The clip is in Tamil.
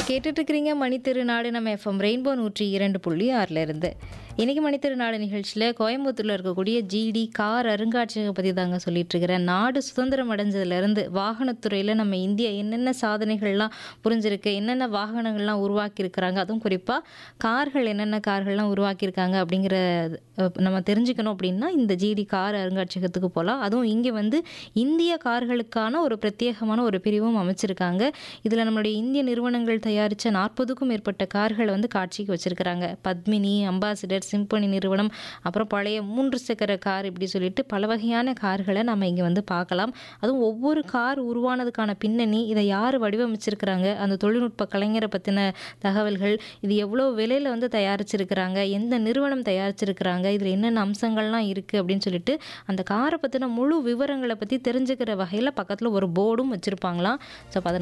கேட்டுட்டு இருக்கிறீங்க மணித்திருநாடு நம்ம எஃப்எம் ரெயின்போ 102.6 இருந்து. இன்னைக்கு மணித்திருநாடு நிகழ்ச்சியில் கோயம்புத்தூரில் இருக்கக்கூடிய ஜிடி கார் அருங்காட்சியகம் பற்றி தாங்க சொல்லிட்டு இருக்கிறேன். நாடு சுதந்திரம் அடைஞ்சதுலேருந்து வாகனத்துறையில் நம்ம இந்தியா என்னென்ன சாதனைகள்லாம் புரிஞ்சிருக்கு, என்னென்ன வாகனங்கள்லாம் உருவாக்கியிருக்கிறாங்க, அதுவும் குறிப்பாக கார்கள் என்னென்ன கார்கள்லாம் உருவாக்கியிருக்காங்க அப்படிங்கிற நம்ம தெரிஞ்சுக்கணும் அப்படின்னா இந்த ஜிடி கார் அருங்காட்சியகத்துக்கு போகலாம். அதுவும் இங்கே வந்து இந்திய கார்களுக்கான ஒரு பிரத்யேகமான ஒரு பிரிவும் அமைச்சிருக்காங்க. இதில் நம்மளுடைய இந்திய நிறுவனங்கள் தயாரித்த 40க்கும் மேற்பட்ட கார்களை வந்து காட்சிக்கு வச்சிருக்கிறாங்க. பத்மினி, அம்பாசிடர், சிம்பனி நிறுவனம், அப்புறம் பழைய 3 சக்கர கார், இப்படி சொல்லிட்டு பல வகையான கார்களை நம்ம இங்கே வந்து பார்க்கலாம். அதுவும் ஒவ்வொரு கார் உருவானதுக்கான பின்னணி, இதை யார் வடிவமைச்சிருக்கிறாங்க, அந்த தொழில்நுட்ப கலைஞரை பற்றின தகவல்கள், இது எவ்வளோ விலையில் வந்து தயாரிச்சிருக்கிறாங்க, எந்த நிறுவனம் தயாரிச்சிருக்கிறாங்க, இதில் என்னென்ன அம்சங்கள்லாம் இருக்குது அப்படின்னு சொல்லிட்டு அந்த காரை பற்றின முழு விவரங்களை பற்றி தெரிஞ்சுக்கிற வகையில் பக்கத்தில் ஒரு போர்டும் வச்சுருப்பாங்களாம். ஸோ அதை